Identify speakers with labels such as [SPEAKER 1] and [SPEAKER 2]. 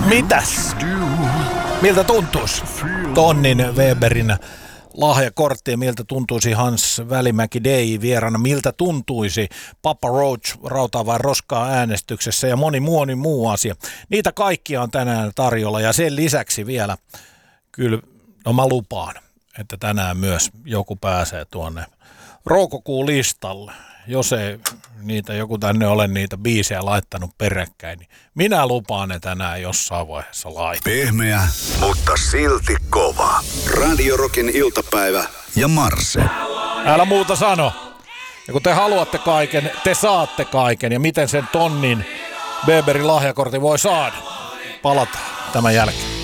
[SPEAKER 1] Mitäs? Miltä tuntuisi tonnin Weberin lahjakortti, miltä tuntuisi Hans Välimäki DJ vierana, miltä tuntuisi Papa Roach rautaa vai roskaa äänestyksessä ja moni muu asia. Niitä kaikkia on tänään tarjolla ja sen lisäksi vielä, kyllä, no mä lupaan, että tänään myös joku pääsee tuonne Roukokuun listalle. Jos ei niitä joku tänne ole niitä biisejä laittanut peräkkäin, niin minä lupaan ne tänään jossain vaiheessa laittaa.
[SPEAKER 2] Pehmeä, mutta silti kova. Radio Rockin iltapäivä ja Marse.
[SPEAKER 1] Älä muuta sano. Ja kun te haluatte kaiken, te saatte kaiken. Ja miten sen tonnin Weberin lahjakortin voi saada? Palataan tämän jälkeen.